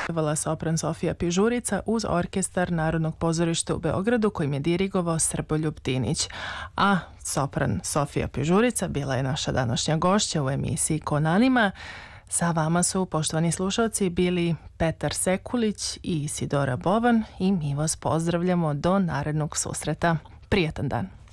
pevala sopran Sofija Pižurica uz orkestar Narodnog pozorišta u Beogradu kojim je dirigovao Srboljub Dinić. A sopran Sofija Pižurica bila je naša današnja gošća u emisiji Konanima. Sa vama su, poštovani slušalci, bili Petar Sekulić i Isidora Bovan i mi vas pozdravljamo do narednog susreta. Prijetan dan!